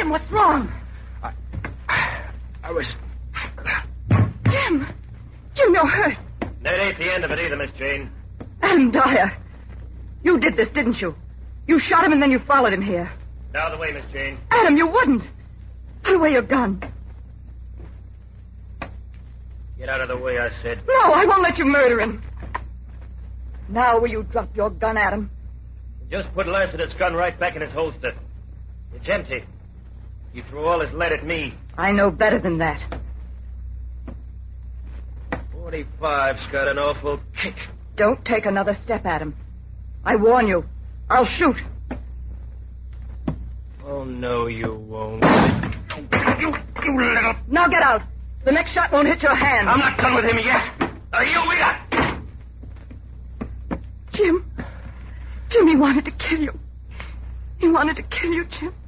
Jim, what's wrong? I was... Jim! Jim, you're hurt. That ain't the end of it either, Miss Jane. Adam Dyer. You did this, didn't you? You shot him and then you followed him here. Out of the way, Miss Jane. Adam, you wouldn't. Put away your gun. Get out of the way, I said. No, I won't let you murder him. Now will you drop your gun, Adam? Just put Lassiter's gun right back in his holster. It's empty. He threw all his lead at me. I know better than that. 45's got an awful kick. Don't take another step, Adam. I warn you. I'll shoot. Oh, no, you won't. You little... Now get out. The next shot won't hit your hand. I'm not done with him yet. You wait up. Jim. Jim, he wanted to kill you. He wanted to kill you, Jim.